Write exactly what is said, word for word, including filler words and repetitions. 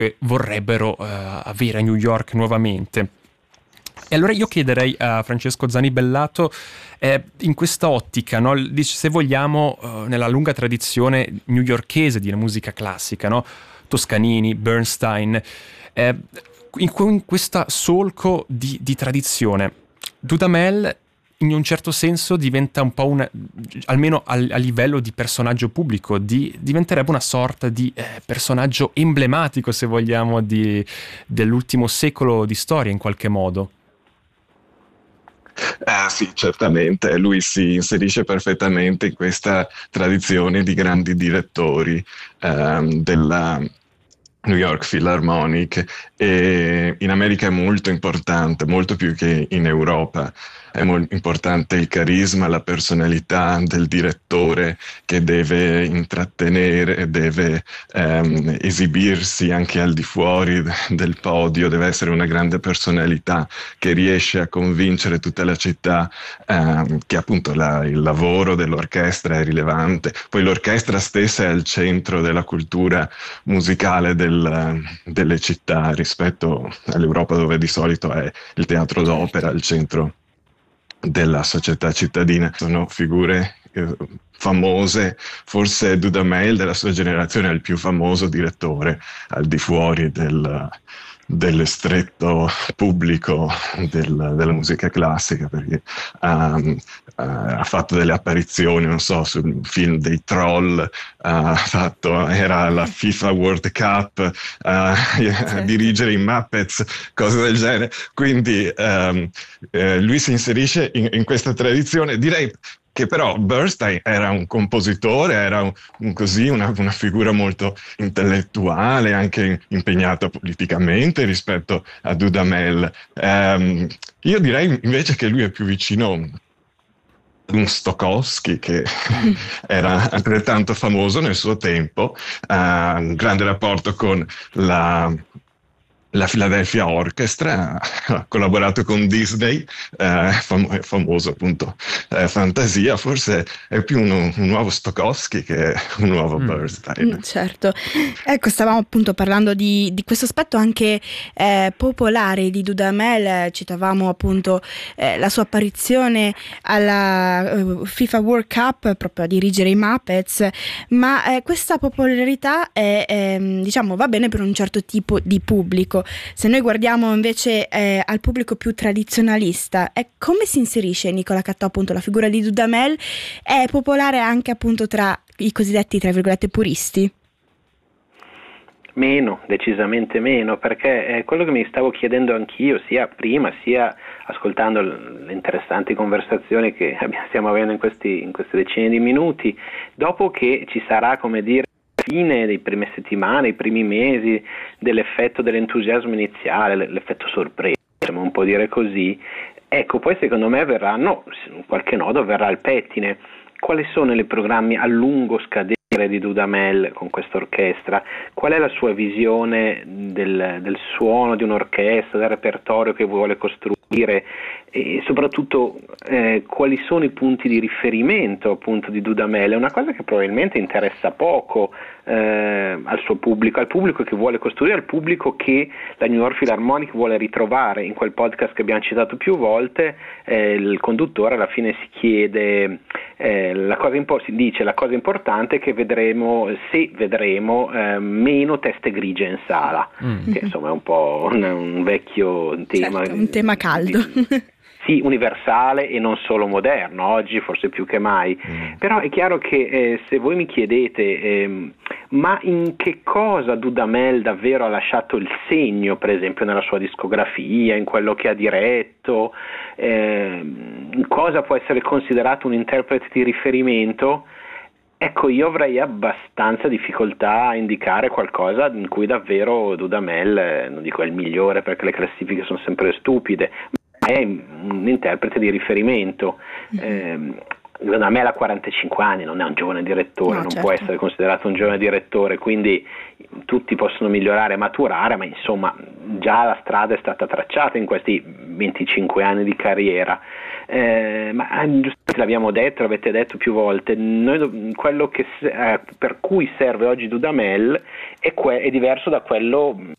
eh, vorrebbero eh, avere a New York nuovamente. E allora io chiederei a Francesco Zani Bellato, eh, in questa ottica, no, dice, se vogliamo, eh, nella lunga tradizione newyorkese di musica classica, no, Toscanini, Bernstein, eh, in, in questa solco di, di tradizione, Dudamel in un certo senso diventa un po' una, almeno a, a livello di personaggio pubblico, di, diventerebbe una sorta di eh, personaggio emblematico, se vogliamo, di, dell'ultimo secolo di storia in qualche modo. Ah, sì, certamente, lui si inserisce perfettamente in questa tradizione di grandi direttori ehm, della New York Philharmonic, e in America è molto importante, molto più che in Europa. È molto importante il carisma, la personalità del direttore che deve intrattenere, deve ehm, esibirsi anche al di fuori del podio, deve essere una grande personalità che riesce a convincere tutta la città ehm, che appunto la, il lavoro dell'orchestra è rilevante. Poi l'orchestra stessa è al centro della cultura musicale del, delle città rispetto all'Europa, dove di solito è il teatro d'opera al centro della società cittadina. Sono figure eh, famose, forse Dudamel della sua generazione è il più famoso direttore al di fuori del, del stretto pubblico del, della musica classica, perché um, uh, ha fatto delle apparizioni, non so, sul film dei Troll, uh, ha fatto, era la FIFA World Cup, uh, certo. a dirigere i Muppets, cose del genere. Quindi um, eh, lui si inserisce in, in questa tradizione, direi che però Bernstein era un compositore, era un, un così, una, una figura molto intellettuale, anche impegnata politicamente rispetto a Dudamel. Um, io direi invece che lui è più vicino a un Stokowski, che era altrettanto famoso nel suo tempo, ha un grande rapporto con la... la Philadelphia Orchestra, ha collaborato con Disney, eh, fam- famoso appunto eh, fantasia, forse è più un, un nuovo Stokowski che un nuovo mm. Bernstein. Mm, certo, ecco, stavamo appunto parlando di, di questo aspetto anche eh, popolare di Dudamel, citavamo appunto eh, la sua apparizione alla uh, FIFA World Cup proprio a dirigere i Muppets, ma eh, questa popolarità è, è, diciamo va bene per un certo tipo di pubblico. Se noi guardiamo invece eh, al pubblico più tradizionalista, eh, come si inserisce Nicola Cattò appunto la figura di Dudamel? È popolare anche appunto tra i cosiddetti, tra virgolette, puristi? Meno, decisamente meno, perché è quello che mi stavo chiedendo anch'io, sia prima sia ascoltando le interessanti conversazioni che stiamo avendo in questi in queste decine di minuti, dopo che ci sarà, come dire, fine dei prime settimane, i primi mesi dell'effetto dell'entusiasmo iniziale, l'effetto sorpresa, possiamo un po' dire così, ecco, poi secondo me verranno, in qualche modo verrà il pettine. Quali sono i programmi a lungo scadere di Dudamel con questa orchestra? Qual è la sua visione del, del suono di un'orchestra, del repertorio che vuole costruire, e soprattutto eh, quali sono i punti di riferimento appunto di Dudamel? È una cosa che probabilmente interessa poco eh, al suo pubblico, al pubblico che vuole costruire, al pubblico che la New York Philharmonic vuole ritrovare. In quel podcast che abbiamo citato più volte, eh, il conduttore alla fine si chiede eh, la cosa impo- si dice la cosa importante è che vedremo, se vedremo eh, meno teste grigie in sala, mm. che insomma è un po' un, un vecchio tema, certo, un tema caldo. Di, sì, universale e non solo moderno, oggi forse più che mai. Mm. Però è chiaro che eh, se voi mi chiedete eh, ma in che cosa Dudamel davvero ha lasciato il segno, per esempio nella sua discografia, in quello che ha diretto, eh, in cosa può essere considerato un interprete di riferimento, ecco, io avrei abbastanza difficoltà a indicare qualcosa in cui davvero Dudamel, eh, non dico è il migliore perché le classifiche sono sempre stupide, è un interprete di riferimento. Eh, Dudamel ha quarantacinque anni, non è un giovane direttore, no, non certo. può essere considerato un giovane direttore, quindi tutti possono migliorare e maturare, ma insomma già la strada è stata tracciata in questi venticinque anni di carriera. Eh, ma giustamente l'abbiamo detto, l'avete detto più volte, noi, quello che, eh, per cui serve oggi Dudamel è, que- è diverso da quello